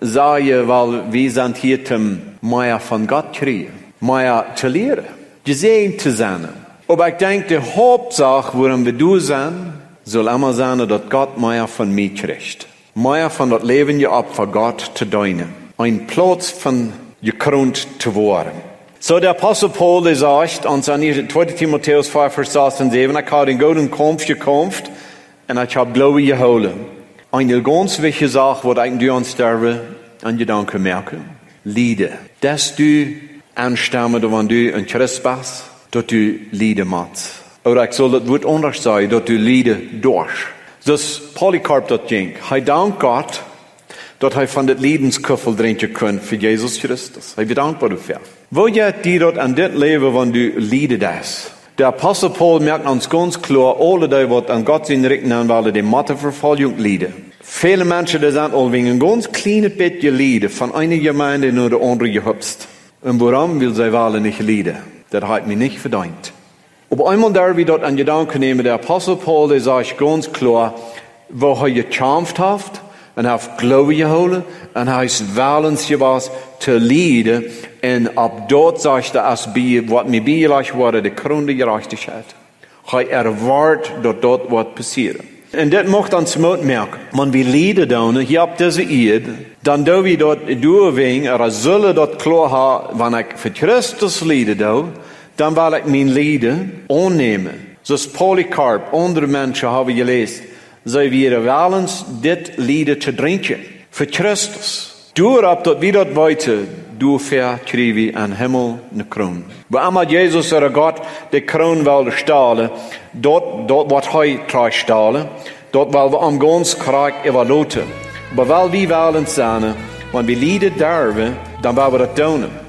sagen, weil wir sind hier zum mehr von Gott kriegen, mehr zu lehren, gesehen zu sein. Aber ich denke, die Hauptsache, worum wir da sind, soll immer sein, dass Gott mehr von mir kriegt. Mehr von das Leben ja ab für Gott zu dienen. Ein Platz von gekrönt zu werden. So der Apostel Paul, der sagt uns an 2. Timotheus 5, Vers 6 und 7, ich habe den guten Kampf gekämpft und ich habe Glaube geholt. Eine ganz wichtige Sache, was ich dir sterbe, an Gedanken merken. Liebe. Dass du anstammen, wenn du in Christus bist, dass du Liebe machst. Oder ich soll das Wort anders sagen, dass du Liebe durch. Das Polycarp das ging. Er dankt Gott, dass er von dem Lebensküffel trinken kann für Jesus Christus. Ich bin dankbar dafür. Wo geht dir dort an das Leben, wenn du Liebe das? Der Apostel Paul merkt uns ganz klar, alle die, was an Gott sind richten an, weil die Matteverfolgung leiden. Viele Menschen, die sind all wegen ein ganz kleines bisschen Lieder von einer Gemeinde nur der andere gehüpft. Und warum will sie alle nicht leiden? Das hat mir nicht verdient. Aber einmal darf ich dort an Gedanken nehmen, der Apostel Paul, der sagt ganz klar, wo er gekämpft hat, und er hat Glaube geholt, und er ist wählens gewesen, zu leiden, und ab dort sagt er, als was mir beigelegt wurde, die Krone der Gerechtigkeit. Er erwartet, dass dort was passiert. Und das macht uns Mut merken. Wenn wir leiden dann, hier ab diese Eid, dann do wir dort durchwegen, oder sollen dort klar haben, wenn ich für Christus leide, dann will ich mein Leiden annehmen. So ist Polycarp, andere Menschen haben gelesen, sie wir wählens, dit Leiden zu trinken. Für Christus. Durch ab dort, wie dort weiter, du verkriegen wir an Himmel eine Krone. Wo einmal Jesus oder Gott die Krone will stahlen, dort wird er stahlen, dort will wir am ganz Krieg evaluieren. Aber weil wir wählens sein, wenn wir leiden dürfen, dann wollen wir das tun.